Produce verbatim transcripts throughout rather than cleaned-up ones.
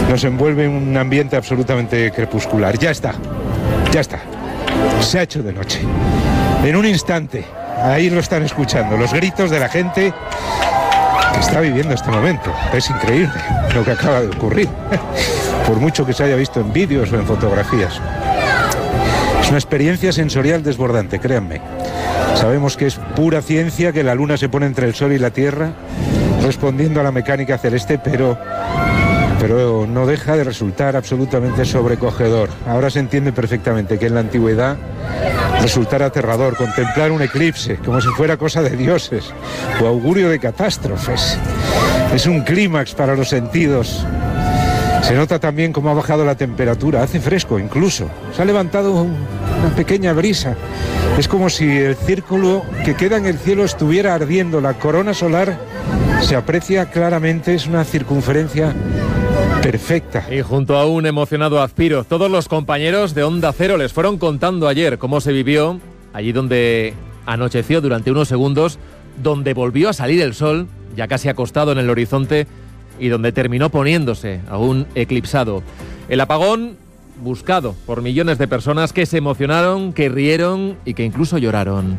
nos envuelve un ambiente absolutamente crepuscular. Ya está, ya está. Se ha hecho de noche. En un instante, ahí lo están escuchando, los gritos de la gente que está viviendo este momento. Es increíble lo que acaba de ocurrir, por mucho que se haya visto en vídeos o en fotografías. Es una experiencia sensorial desbordante, créanme. Sabemos que es pura ciencia, que la luna se pone entre el sol y la tierra, respondiendo a la mecánica celeste, pero, pero no deja de resultar absolutamente sobrecogedor. Ahora se entiende perfectamente que en la antigüedad resultara aterrador contemplar un eclipse, como si fuera cosa de dioses o augurio de catástrofes. Es un clímax para los sentidos. Se nota también cómo ha bajado la temperatura, hace fresco incluso, se ha levantado una pequeña brisa. Es como si el círculo que queda en el cielo estuviera ardiendo, la corona solar se aprecia claramente, es una circunferencia perfecta. Y junto a un emocionado Azpiro, todos los compañeros de Onda Cero les fueron contando ayer cómo se vivió, allí donde anocheció durante unos segundos, donde volvió a salir el sol, ya casi acostado en el horizonte, y donde terminó poniéndose aún eclipsado. El apagón buscado por millones de personas que se emocionaron, que rieron y que incluso lloraron.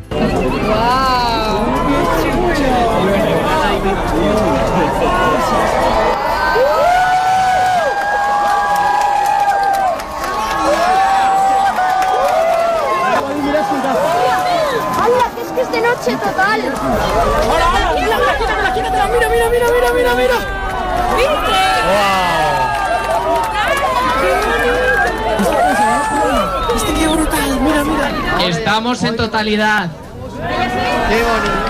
¡Hala, que es que es de noche total! ¡Hola, hola! ¡Quítatela, quítatela! ¡Mira, mira, mira, mira, mira, mira! ¡Este qué brutal! ¡Mira, mira! Estamos en totalidad. ¡Qué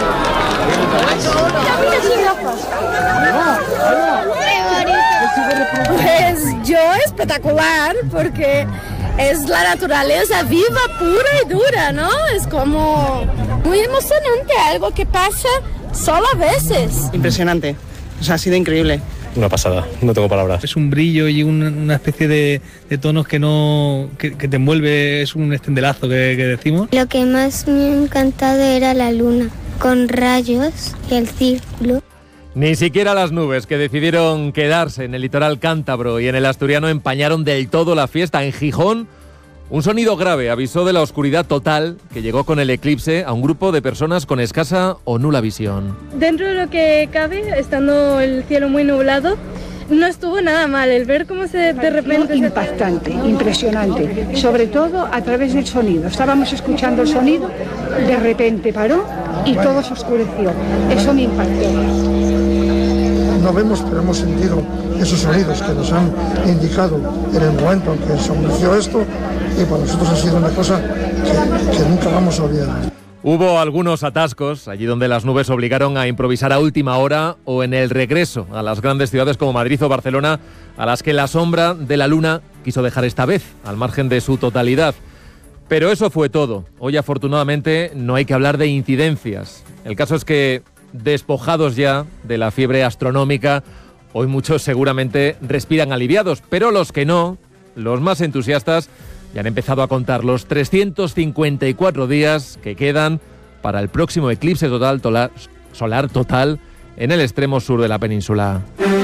bonito! Pues yo espectacular, porque es la naturaleza viva, pura y dura, ¿no? Es como muy emocionante, algo que pasa solo a veces. Impresionante, o sea, ha sido increíble. Una pasada, no tengo palabras. Es un brillo y un, una especie de, de tonos que no que, que te envuelve, es un estendelazo que, que decimos. Lo que más me ha encantado era la luna, con rayos y el círculo. Ni siquiera las nubes que decidieron quedarse en el litoral cántabro y en el asturiano empañaron del todo la fiesta. En Gijón, un sonido grave avisó de la oscuridad total que llegó con el eclipse a un grupo de personas con escasa o nula visión. Dentro de lo que cabe, estando el cielo muy nublado, no estuvo nada mal el ver cómo se de repente... Impactante, se... impresionante, sobre todo a través del sonido. Estábamos escuchando el sonido, de repente paró y todo se oscureció. Eso me impactó. No vemos, pero hemos sentido esos sonidos que nos han indicado en el momento en que se anunció esto, y para nosotros ha sido una cosa que, que nunca vamos a olvidar. Hubo algunos atascos, allí donde las nubes obligaron a improvisar a última hora o en el regreso a las grandes ciudades como Madrid o Barcelona, a las que la sombra de la luna quiso dejar esta vez, al margen de su totalidad. Pero eso fue todo. Hoy, afortunadamente, no hay que hablar de incidencias. El caso es que, despojados ya de la fiebre astronómica, hoy muchos seguramente respiran aliviados, pero los que no, los más entusiastas, ya han empezado a contar los trescientos cincuenta y cuatro días que quedan para el próximo eclipse total, tola, solar total en el extremo sur de la península.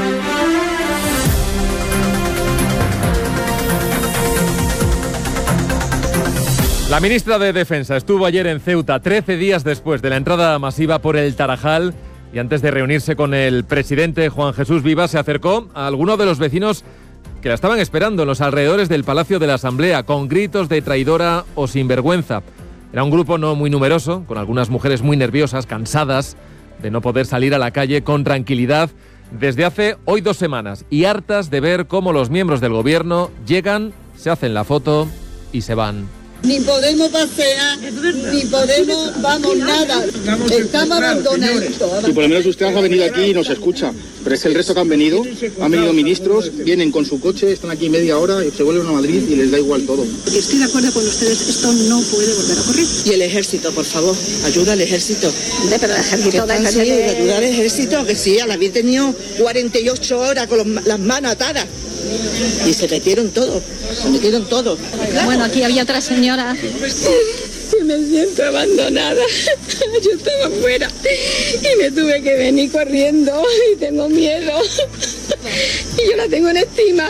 La ministra de Defensa estuvo ayer en Ceuta, trece días después de la entrada masiva por el Tarajal, y antes de reunirse con el presidente Juan Jesús Vivas, se acercó a algunos de los vecinos que la estaban esperando en los alrededores del Palacio de la Asamblea, con gritos de traidora o sinvergüenza. Era un grupo no muy numeroso, con algunas mujeres muy nerviosas, cansadas de no poder salir a la calle con tranquilidad desde hace hoy dos semanas, y hartas de ver cómo los miembros del gobierno llegan, se hacen la foto y se van. Ni podemos pasear, ni podemos, vamos, nada. Estamos abandonados. Y por lo menos usted ha venido aquí y nos escucha. Pero es el resto que han venido. Han venido ministros, vienen con su coche, están aquí media hora y se vuelven a Madrid y les da igual todo. Estoy de acuerdo con ustedes, esto no puede volver a ocurrir. Y el ejército, por favor, ayuda al ejército. Hombre, pero el ejército... Que sí, de... ayuda al ejército, que sí, a la había tenido cuarenta y ocho horas con los, las manos atadas. Y se metieron todo, se metieron todo. Bueno, aquí había otra señora. Y me siento abandonada. Yo estaba afuera y me tuve que venir corriendo y tengo miedo. Y yo la tengo en estima.